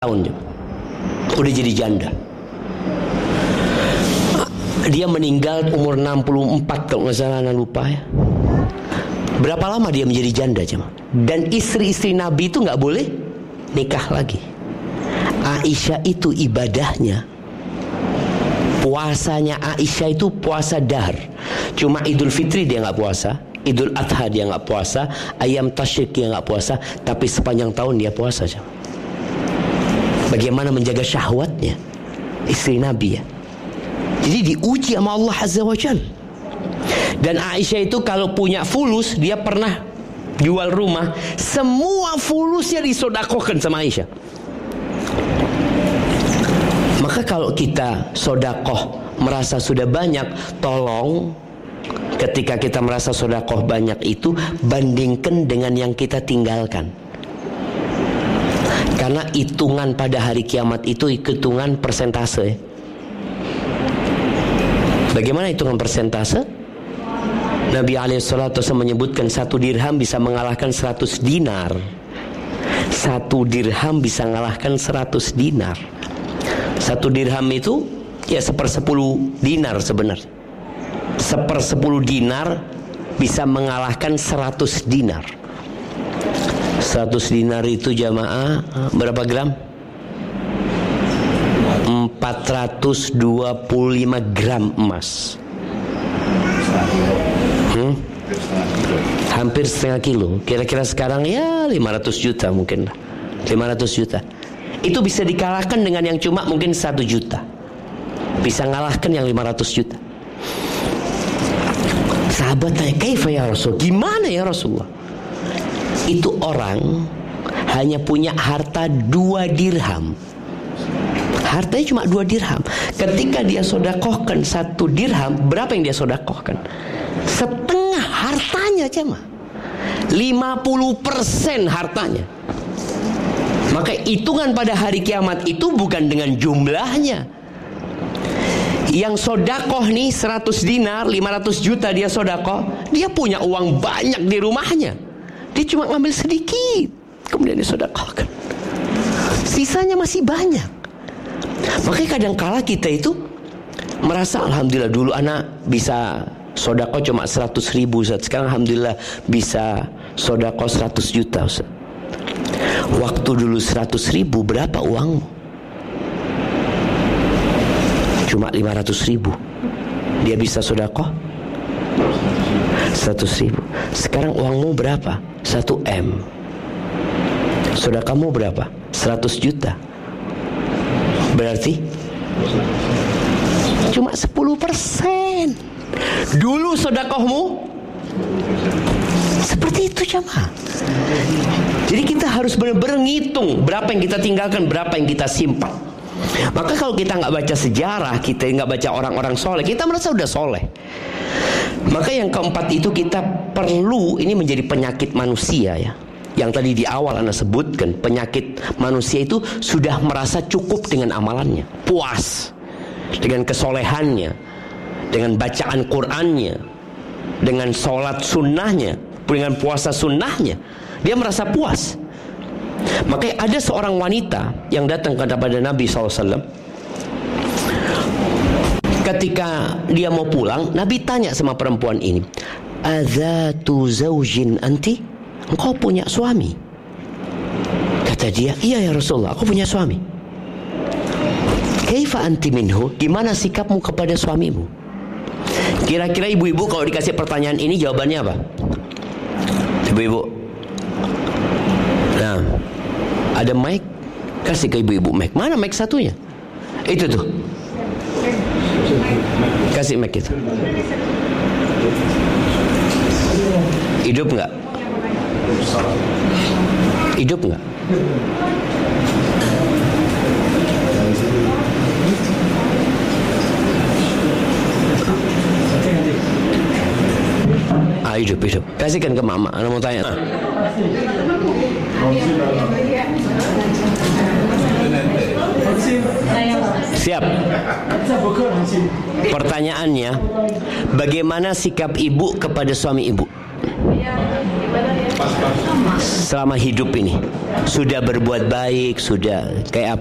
tahun udah jadi janda. Dia meninggal umur 64 kalau nggak salah, anak lupa ya. Berapa lama dia menjadi janda jemaah? Dan istri-istri Nabi itu nggak boleh nikah lagi. Aisyah itu ibadahnya, puasanya Aisyah itu puasa dahr. Cuma Idul Fitri dia nggak puasa, Idul Adha dia nggak puasa, Ayam Tasyrik dia nggak puasa, tapi sepanjang tahun dia puasa jemaah. Bagaimana menjaga syahwatnya istri Nabi ya. Jadi diuji sama Allah Azza wa Jalla. Dan Aisyah itu kalau punya fulus, dia pernah jual rumah, semua fulusnya disodakohkan sama Aisyah. Maka kalau kita sodakoh merasa sudah banyak, tolong ketika kita merasa sodakoh banyak itu bandingkan dengan yang kita tinggalkan. Karena hitungan pada hari kiamat itu hitungan persentase. Bagaimana hitungan persentase? Nabi SAW menyebutkan 1 dirham bisa mengalahkan 100 dinar. 1 dirham bisa mengalahkan 100 dinar. 1 dirham itu ya 1/10 dinar sebenarnya. 1/10 dinar bisa mengalahkan 100 dinar. 100 dinar itu jamaah berapa gram? 425 gram emas. Hampir setengah kilo. Kira-kira sekarang ya 500 juta mungkin lah. 500 juta. Itu bisa dikalahkan dengan yang cuma mungkin 1 juta. Bisa ngalahkan yang 500 juta. Sahabat tanya, "Kaifa ya Rasul?" Gimana ya Rasulullah? Itu orang hanya punya harta 2 dirham. Hartanya cuma 2 dirham. Ketika dia sodakohkan 1 dirham, berapa yang dia sodakohkan? Setengah hartanya cuma 50% hartanya. Maka hitungan pada hari kiamat itu bukan dengan jumlahnya. Yang sodakoh nih 100 dinar, 500 juta dia sodakoh, dia punya uang banyak di rumahnya. Dia cuma ngambil sedikit, kemudian dia sodakohkan. Sisanya masih banyak. Makanya kadang-kala kita itu merasa, alhamdulillah dulu anak bisa sodakoh cuma 100 ribu Ustaz. Sekarang alhamdulillah bisa sodakoh 100 juta Ustaz. Waktu dulu 100 ribu berapa uangmu? Cuma 500 ribu. Dia bisa sodakoh 100 ribu. Sekarang uangmu berapa? 1 M. Sedekahmu berapa? 100 juta. Berarti cuma 10%. Dulu sedekahmu seperti itu jemaah. Jadi kita harus benar-benar ngitung berapa yang kita tinggalkan, berapa yang kita simpan. Maka kalau kita nggak baca sejarah, kita nggak baca orang-orang soleh, kita merasa udah soleh. Maka yang keempat itu kita perlu, ini menjadi penyakit manusia ya. Yang tadi di awal Anda sebutkan, penyakit manusia itu sudah merasa cukup dengan amalannya, puas dengan kesolehannya, dengan bacaan Qur'annya, dengan sholat sunnahnya, dengan puasa sunnahnya. Dia merasa puas. Makanya ada seorang wanita yang datang kepada Nabi SAW. Ketika dia mau pulang, Nabi tanya sama perempuan ini, "Adzatu zaujin anti?" Engkau punya suami? Kata dia, "Iya ya Rasulullah, aku punya suami." "Kaifa anti minhu?" Gimana sikapmu kepada suamimu? Kira-kira ibu-ibu kalau dikasih pertanyaan ini jawabannya apa? Ibu-ibu. Nah, ada mic, kasih ke ibu-ibu mic. Mana mic satunya? Itu tuh. Kasih mic itu. Hidup nggak? Hidup nggak? Hidup. Kasihkan ke mama. Anda mau tanya? Siap. Pertanyaannya, bagaimana sikap ibu kepada suami ibu? selama hidup ini? Sudah berbuat baik, sudah kayak apa?